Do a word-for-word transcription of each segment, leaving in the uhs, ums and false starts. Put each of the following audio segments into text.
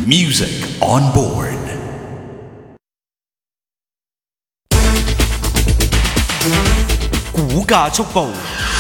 Music on board. 股價速報，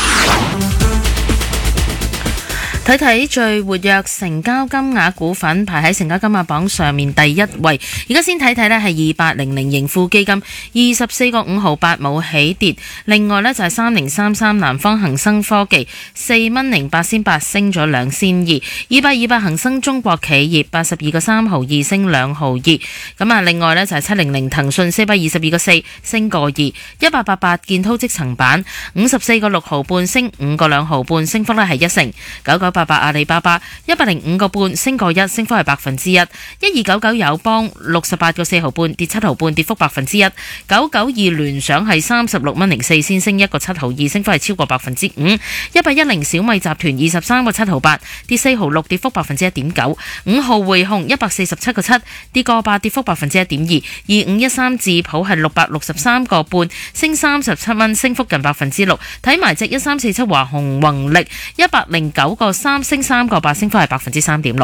睇睇最活躍成交金額股份排喺成交金額榜上面第一位。而家先睇睇呢係二八零零盈富基金，二十四個五毫八冇起跌。另外呢就係三零三三南方恒生科技，四蚊零八仙八升咗兩仙二。二八二八恒生中國企業，八十二個三毫二升兩毫二。咁啊，另外呢就係七零零騰訊，四百二十二個四升個二。一八八八建滔積層板，五十四個六毫半升五個兩毫半，升幅呢係一成。九九八八阿里巴巴，一百零五個半升個一，升幅係百分之一。一二九九友邦，六十八個四毫半跌七毫半，跌幅百分之一。九九二聯想係三十六蚊零四先升一個七毫二，升幅係超過百分之五。一八一零小米集團，二十三個七毫八跌四毫六，跌幅百分之一點九。五號匯控，一百四十七個七跌個八，跌幅百分之一點二。二五一三智普係六百六十三個半升三十七蚊，升幅近百分之六。睇埋隻一三四七華虹宏力，一百零九個三升三個八，升幅係百分之三點六。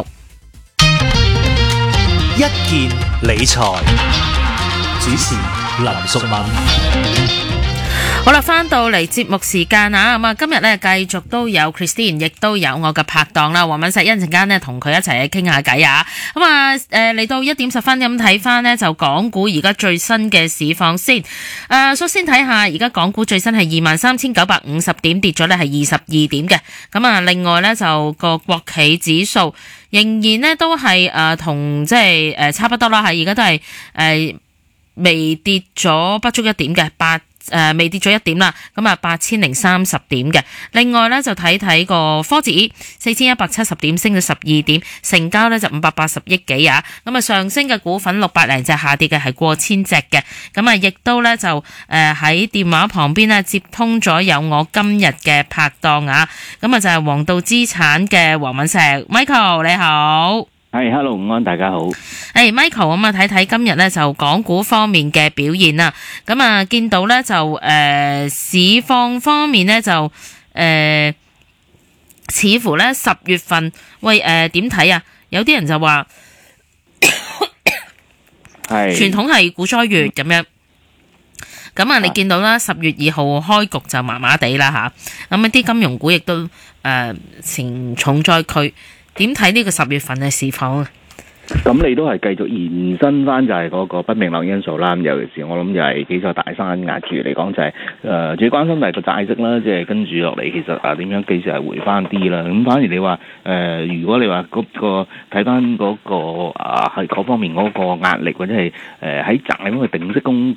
一件理財主持林淑敏。 好啦，翻到嚟節目時間啊，咁啊今日咧繼續都有 Christine， 亦都有我嘅拍檔啦，黃敏石，一陣間呢同佢一齊傾下偈啊。咁啊誒嚟到一點十分咁睇翻呢，就港股而家最新嘅市況先。誒、呃，首先睇下而家港股最新係二萬三千九百五十點，跌咗呢係二十二點嘅。咁啊，另外呢，就個國企指數仍然呢都係誒同即係誒差不多啦，係而家都係誒、呃、微跌咗不足一點嘅八。誒、呃，未跌咗一點啦，咁啊八千零三十點嘅。另外呢，就睇睇個科指四千一百七十點，升咗十二點，成交呢就五百八十億幾啊。咁啊上升嘅股份六百零隻，下跌嘅係過千隻嘅。咁啊亦都呢，就誒喺、呃、電話旁邊呢接通咗有我今日嘅拍檔啊。咁啊就係黃道資產嘅黃敏石 Michael， 你好。 係、hey，hello， 午安，大家好。 誒、hey, Michael， 咁啊睇睇今日咧就港股方面嘅表現啦。咁啊見到咧就誒、呃、市況方面咧就誒、呃、似乎咧十月份喂誒點睇啊？有啲人就話係傳統係股災月咁樣。咁啊，你見到啦，十月二號開局就麻麻地啦吓。咁一啲金融股亦都誒、呃、成重災區。點睇呢個十月份嘅市況啊？ 咁你都係繼續延伸翻就係嗰個不明朗因素啦。咁尤其是我諗就係幾座大山壓住嚟講就係、是、誒、呃、最關心就係個債息啦，即係跟住落嚟其實啊點樣幾時係回翻啲啦。咁反而你話誒、呃，如果你話嗰、那個睇翻嗰個啊係嗰方面嗰個壓力或者係誒喺債咁嘅定息工具